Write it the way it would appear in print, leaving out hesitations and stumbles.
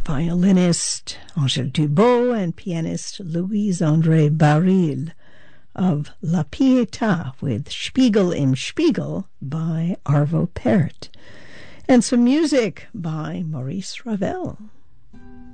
violinist Angèle Dubot and pianist Louise-André Baril of La Pietà with Spiegel im Spiegel by Arvo Pärt, and some music by Maurice Ravel.